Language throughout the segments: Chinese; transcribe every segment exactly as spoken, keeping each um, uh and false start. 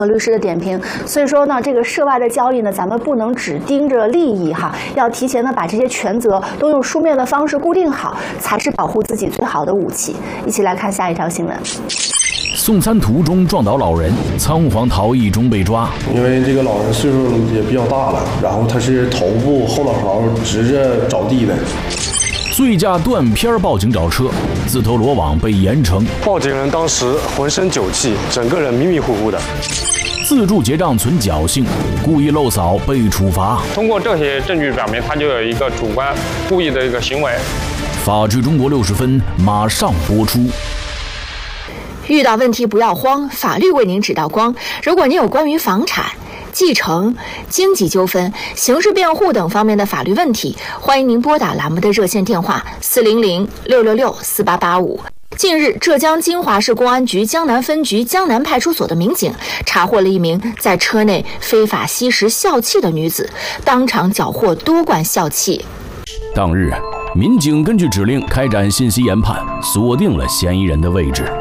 律师的点评，所以说呢，这个涉外的交易呢，咱们不能只盯着利益哈，要提前呢把这些权责都用书面的方式固定好，才是保护自己最好的武器。一起来看下一条新闻。 送餐途中撞倒老人，仓皇逃逸中被抓。 因为这个老人岁数也比较大了，然后他是头部后脑勺直着着地的。 醉驾断片报警找车，自投罗网被严惩。 报警人当时浑身酒气，整个人迷迷糊糊的。 自助结账存侥幸，故意漏扫被处罚。 通过这些证据表明，他就有一个主观故意的一个行为。 法治中国六十分马上播出。 遇到问题不要慌，法律为您指道光。如果您有关于房产、继承、经济纠纷、刑事辩护等方面的法律问题，欢迎您拨打栏目的热线电话四零零六六六四八八五。近日，浙江金华市公安局江南分局江南派出所的民警查获了一名在车内非法吸食笑气的女子，当场缴获多罐笑气。 当日，民警根据指令开展信息研判，锁定了嫌疑人的位置。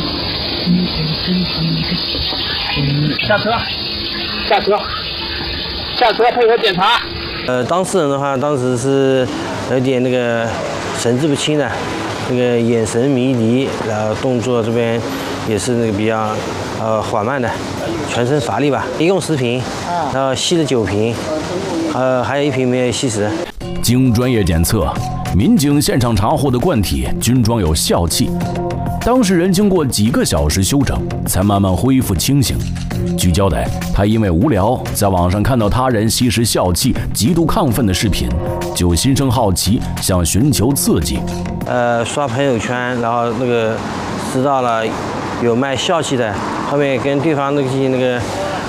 下车，下车，下车，配合检查。 呃，当事人的话，当时是有点那个神志不清的。那个眼神迷离，然后动作这边也是那个比较呃缓慢的，全身乏力吧。一共十瓶，然后吸了九瓶，呃还有一瓶没有吸食。 经专业检测，民警现场查获的罐体均装有笑气。当事人经过几个小时休整，才慢慢恢复清醒。据交代，他因为无聊，在网上看到他人吸食笑气极度亢奋的视频，就心生好奇，想寻求刺激。 呃，刷朋友圈，然后那个知道了有卖笑气的，后面跟对方那个那个